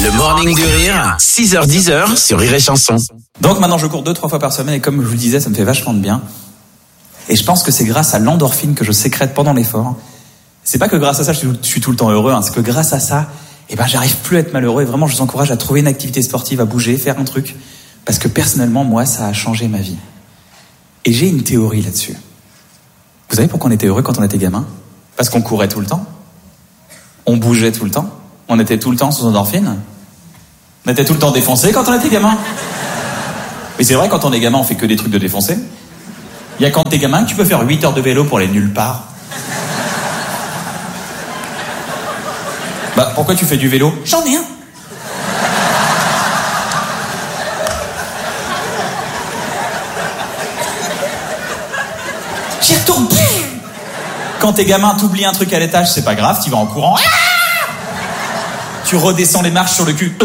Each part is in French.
Le Morning du Rire, 6h-10h sur Rire et Chanson. Donc maintenant je cours 2-3 fois par semaine et comme je vous le disais, ça me fait vachement de bien. Et je pense que c'est grâce à l'endorphine que je sécrète pendant l'effort. C'est pas que grâce à ça je suis tout le temps heureux, c'est que grâce à ça, j'arrive plus à être malheureux et vraiment je vous encourage à trouver une activité sportive, à bouger, faire un truc. Parce que personnellement, moi, ça a changé ma vie. Et j'ai une théorie là-dessus. Vous savez pourquoi on était heureux quand on était gamin ? Parce qu'on courait tout le temps. On bougeait tout le temps. On était tout le temps sous endorphine. On était tout le temps défoncé quand on était gamin. Mais c'est vrai, quand on est gamin, on fait que des trucs de défoncé. Il y a quand t'es gamin que tu peux faire 8 heures de vélo pour aller nulle part. Pourquoi tu fais du vélo ? J'en ai un. J'y retourne. Quand t'es gamin, t'oublies un truc à l'étage, c'est pas grave, t'y vas en courant. Tu redescends les marches sur le cul.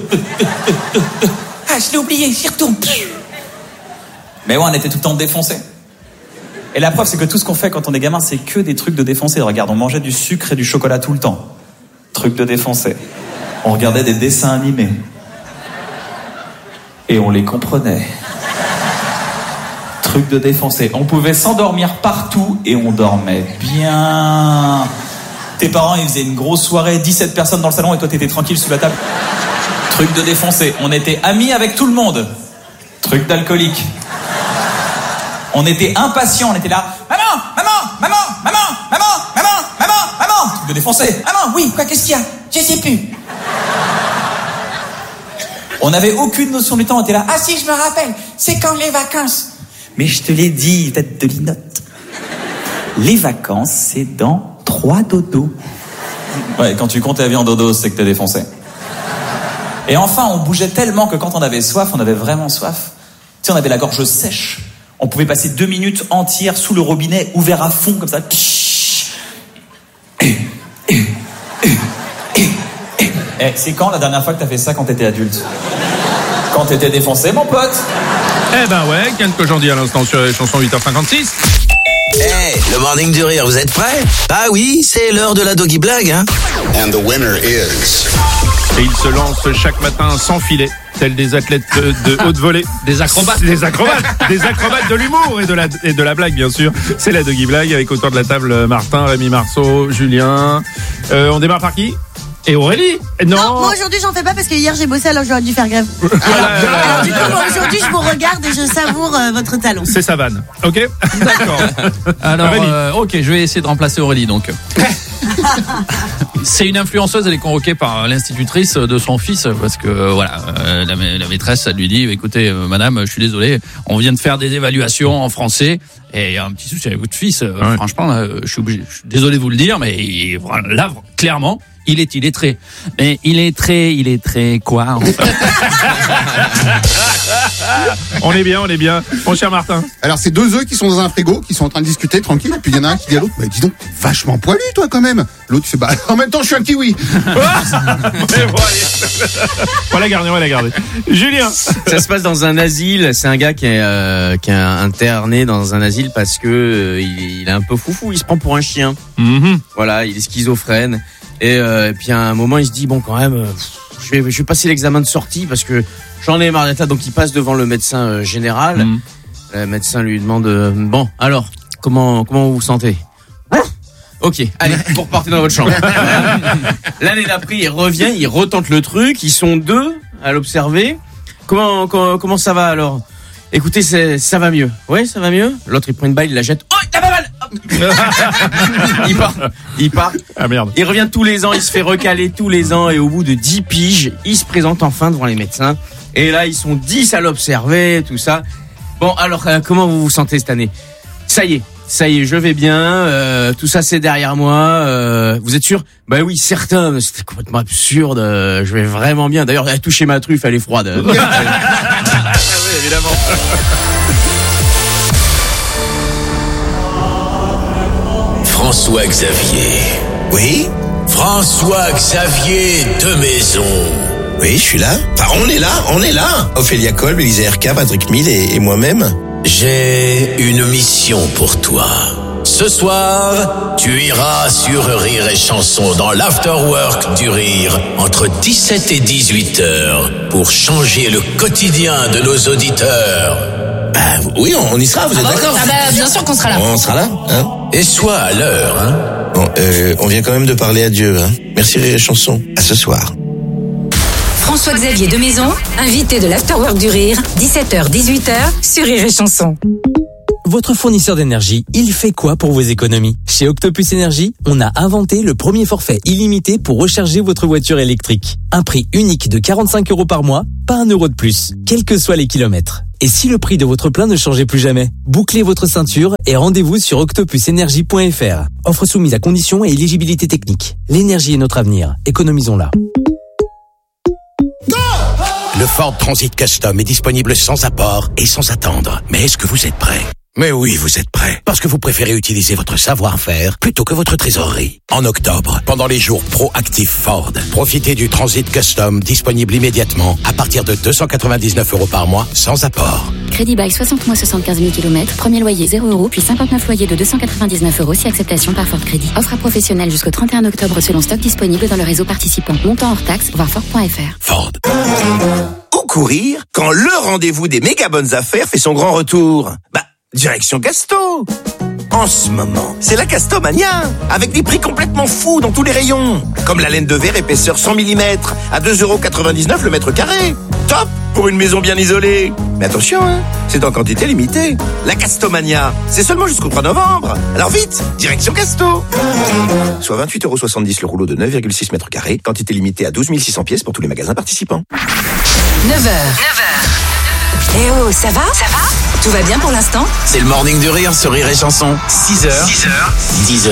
Je l'ai oublié, j'y retourne. Mais ouais, on était tout le temps défoncés. Et la preuve, c'est que tout ce qu'on fait quand on est gamin, c'est que des trucs de défoncés. Regarde, on mangeait du sucre et du chocolat tout le temps. Truc de défoncé. On regardait des dessins animés. Et on les comprenait. Truc de défoncé. On pouvait s'endormir partout et on dormait bien. Tes parents, ils faisaient une grosse soirée, 17 personnes dans le salon et toi, t'étais tranquille sous la table. Truc de défoncé. On était amis avec tout le monde. Truc d'alcoolique. On était impatients, on était là. Maman. Truc de défoncé. Maman, oui, quoi, qu'est-ce qu'il y a ? Je sais plus. On n'avait aucune notion du temps, on était là. Ah si, je me rappelle, c'est quand les vacances ? Mais je te l'ai dit, tête de linotte. Les vacances, c'est dans 3 dodos. Ouais, quand tu comptes la vie en dodo, c'est que t'es défoncé. Et enfin, on bougeait tellement que quand on avait soif, on avait vraiment soif. Tu sais, on avait la gorge sèche. On pouvait passer 2 minutes entières sous le robinet, ouvert à fond, comme ça. C'est quand la dernière fois que t'as fait ça quand t'étais adulte ? Quand t'étais défoncé, mon pote ? Eh ben ouais, quelques gens disent à l'instant sur les chansons 8h56. Le Morning du Rire, vous êtes prêts ? Ah oui, c'est l'heure de la doggy blague, hein. And the winner is... Et ils se lancent chaque matin sans filet, tels des athlètes de haute volée. Des acrobates de l'humour et de la blague, bien sûr. C'est la doggy blague avec autour de la table Martin, Rémi Marceau, Julien. On démarre par qui ? Et Aurélie ? Non, moi aujourd'hui j'en fais pas parce que hier j'ai bossé alors j'aurais dû faire grève. Alors du coup moi, aujourd'hui je vous regarde et je savoure votre talent. C'est sa vanne, ok ? D'accord. Alors ok, je vais essayer de remplacer Aurélie donc. C'est une influenceuse, elle est convoquée par l'institutrice de son fils parce que la maîtresse elle lui dit écoutez madame, je suis désolé, on vient de faire des évaluations en français et il y a un petit souci avec votre fils. Ouais. Franchement, je suis désolé de vous le dire, mais là clairement. Il est illettré. Mais il est très quoi en fait. On est bien. Mon cher Martin. Alors, c'est 2 œufs qui sont dans un frigo, qui sont en train de discuter tranquille, et puis il y en a un qui dit à l'autre, dis donc, t'es vachement poilu, toi, quand même. L'autre, il fait, en même temps, je suis un kiwi. On l'a gardé. Julien. Ça se passe dans un asile. C'est un gars qui est interné dans un asile parce que il est un peu foufou. Il se prend pour un chien. Mm-hmm. Voilà, il est schizophrène. Et puis à un moment, il se dit bon, quand même, je vais passer l'examen de sortie parce que j'en ai marre d'être là. Donc il passe devant le médecin général. Mm. Le médecin lui demande bon, alors comment vous vous sentez ? Ok, allez, vous repartez dans votre chambre. L'année d'après, il revient, il retente le truc. Ils sont 2 à l'observer. Comment ça va alors ? Écoutez, ça va mieux. Ouais, ça va mieux. L'autre, il prend une balle, il la jette. Oh, t'as pas mal. Il part. Ah merde. Il revient tous les ans, il se fait recaler tous les ans et au bout de 10 piges, il se présente enfin devant les médecins. Et là, ils sont 10 à l'observer, tout ça. Bon, alors, comment vous vous sentez cette année ? Ça y est, je vais bien, tout ça c'est derrière moi, vous êtes sûr ? Bah oui, certain, mais c'était complètement absurde, je vais vraiment bien. D'ailleurs, toucher ma truffe, elle est froide. Oui, évidemment. François Xavier. Oui ? François Xavier de Maison. Oui, je suis là. Enfin, on est là. Ophélia Kolb, Elisa Erka, Patrick Mille et moi-même. J'ai une mission pour toi. Ce soir, tu iras sur Rire et Chanson dans l'Afterwork du Rire entre 17 et 18 heures pour changer le quotidien de nos auditeurs. Bah oui, on y sera, vous êtes d'accord? Bien sûr qu'on sera là. On sera là, hein? Et sois à l'heure, hein? Bon, on vient quand même de parler à Dieu, hein? Merci Rire et Chanson. À ce soir. François-Xavier de Maison, invité de l'Afterwork du Rire, 17h-18h sur Rire et Chanson. Votre fournisseur d'énergie, il fait quoi pour vos économies? Chez Octopus Énergie, on a inventé le premier forfait illimité pour recharger votre voiture électrique. Un prix unique de 45 € par mois, pas 1 € de plus, quels que soient les kilomètres. Et si le prix de votre plein ne changeait plus jamais? Bouclez votre ceinture et rendez-vous sur octopusenergie.fr. Offre soumise à conditions et éligibilité technique. L'énergie est notre avenir, économisons-la. Le Ford Transit Custom est disponible sans apport et sans attendre. Mais est-ce que vous êtes prêts? Mais oui, vous êtes prêts. Parce que vous préférez utiliser votre savoir-faire plutôt que votre trésorerie. En octobre, pendant les jours proactifs Ford, profitez du Transit Custom disponible immédiatement à partir de 299 € par mois sans apport. Crédit bail 60 mois 75 000 km, premier loyer 0 €, puis 59 loyers de 299 € si acceptation par Ford Crédit. Offre à professionnels jusqu'au 31 octobre selon stock disponible dans le réseau participant. Montant hors taxe, voir Ford.fr. Ford. Où courir quand le rendez-vous des méga bonnes affaires fait son grand retour? Direction Casto. En ce moment, c'est la Castomania, avec des prix complètement fous dans tous les rayons. Comme la laine de verre épaisseur 100 mm à 2,99 € le mètre carré. Top pour une maison bien isolée. Mais attention, hein, c'est en quantité limitée. La Castomania, c'est seulement jusqu'au 3 novembre. Alors vite, direction Casto. Soit 28,70 € le rouleau de 9,6 mètres carrés, quantité limitée à 12 600 pièces pour tous les magasins participants. 9h. Eh oh, ça va? Tout va bien pour l'instant? C'est le morning du rire sur Rire et Chanson. 6h, 10h.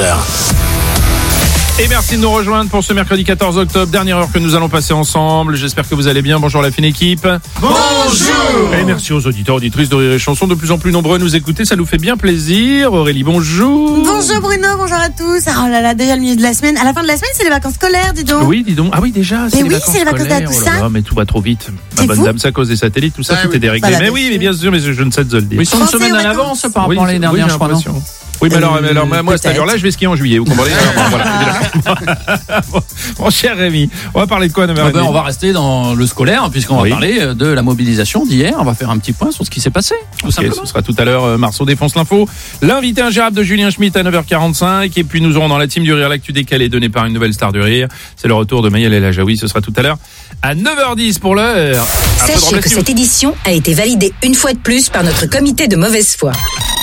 Et merci de nous rejoindre pour ce mercredi 14 octobre, dernière heure que nous allons passer ensemble. J'espère que vous allez bien. Bonjour la fine équipe. Bonjour. Et merci aux auditeurs, auditrices de Rire et Chanson, de plus en plus nombreux à nous écouter. Ça nous fait bien plaisir. Aurélie, bonjour. Bonjour Bruno, bonjour à tous. Oh là là, déjà le milieu de la semaine. À la fin de la semaine, c'est les vacances scolaires, dis donc. Oui, dis donc. Ah oui, déjà, c'est mais les oui, vacances c'est les vacances scolaires. scolaires, tout Oh là ça. là, mais tout va trop vite. Ma C'est bonne fou. dame, c'est à cause des satellites, tout ça, Ah tout oui. est déréglé. Voilà, mais bien oui, sûr. mais bien sûr, mais je ne sais de le dire. Ils sont une Pensez semaine aux en vacances. avance par rapport à l'année dernière, j'ai je crois, non? l'impression. Oui, mais alors moi, à cette peut-être. allure-là, je vais skier en juillet. Vous comprenez? Alors, voilà. Mon cher Rémi, on va parler de quoi, 9h30? On va rester dans le scolaire, puisqu'on va Oui. parler de la mobilisation d'hier. On va faire un petit point sur ce qui s'est passé, tout Ok, simplement. ce sera tout à l'heure. Marceau défonce l'info. L'invité ingérable de Julien Schmitt à 9h45. Et puis nous aurons dans la team du rire l'actu décalé donné par une nouvelle star du rire. C'est le retour de Maëlle El Ajaoui. Ce sera tout à l'heure à 9h10 pour l'heure. Un peu de Sachez Robles que News. cette édition a été validée une fois de plus par notre comité de mauvaise foi.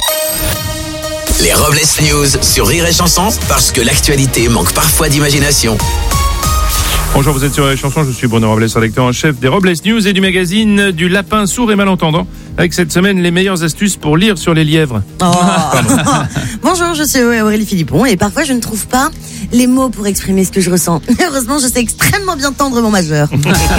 Les Robles News sur Rire et Chanson, parce que l'actualité manque parfois d'imagination. Bonjour, vous êtes sur les chansons. Je suis Bruno Robles, rédacteur en chef des Robles News et du magazine du Lapin Sourd et Malentendant. Avec cette semaine, les meilleures astuces pour lire sur les lièvres. Oh. Bonjour, je suis Aurélie Philippon et parfois je ne trouve pas les mots pour exprimer ce que je ressens. Heureusement, je sais extrêmement bien tendre mon majeur.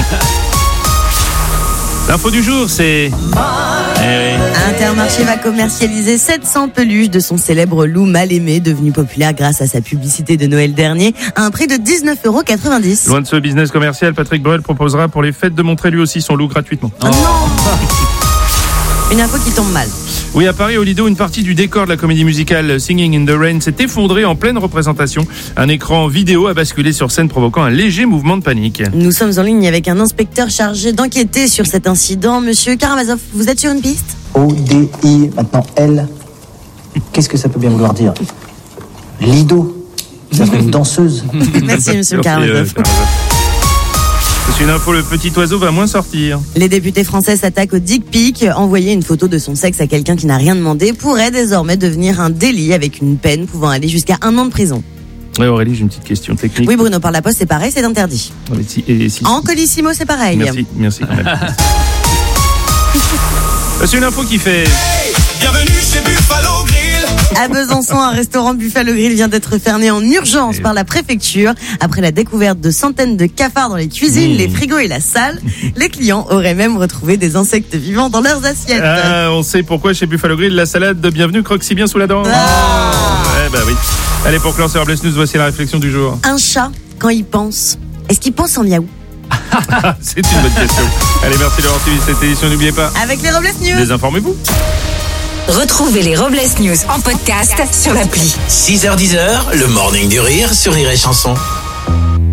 L'info du jour, c'est... Intermarché va commercialiser 700 peluches de son célèbre loup mal aimé, devenu populaire grâce à sa publicité de Noël dernier, à un prix de 19,90 €. Loin de ce business commercial, Patrick Borel proposera pour les fêtes de montrer lui aussi son loup gratuitement. Oh non. Une info qui tombe mal. Oui, à Paris, au Lido, une partie du décor de la comédie musicale Singing in the Rain s'est effondrée en pleine représentation. Un écran vidéo a basculé sur scène, provoquant un léger mouvement de panique. Nous sommes en ligne avec un inspecteur chargé d'enquêter sur cet incident. Monsieur Karamazov, vous êtes sur une piste? O-D-I, maintenant L. Qu'est-ce que ça peut bien vouloir dire? Lido. Ça serait une danseuse. Merci, monsieur Karamazov. C'est une info, le petit oiseau va moins sortir. Les députés français s'attaquent au dick pic. Envoyer une photo de son sexe à quelqu'un qui n'a rien demandé pourrait désormais devenir un délit avec une peine pouvant aller jusqu'à 1 an de prison. Ouais, Aurélie, j'ai une petite question technique. Oui, Bruno, par la poste, c'est pareil, c'est interdit. Ouais, si. En colissimo, c'est pareil. Merci quand même. C'est une info qui fait... Bienvenue chez Buffalo Grill. À Besançon, un restaurant Buffalo Grill vient d'être fermé en urgence par la préfecture. Après la découverte de centaines de cafards dans les cuisines, les frigos et la salle, les clients auraient même retrouvé des insectes vivants dans leurs assiettes. On sait pourquoi chez Buffalo Grill, la salade de bienvenue croque si bien sous la dent. Ouais, bah oui. Allez, pour clore sur Robles News, voici la réflexion du jour. Un chat, quand il pense, est-ce qu'il pense en miaou? C'est une bonne question. Allez, merci d'avoir suivi cette édition. N'oubliez pas, Avec les Robles News. désinformez-vous. Retrouvez les Robles News en podcast sur l'appli. 6h-10h, le Morning du Rire sur Rire et Chanson.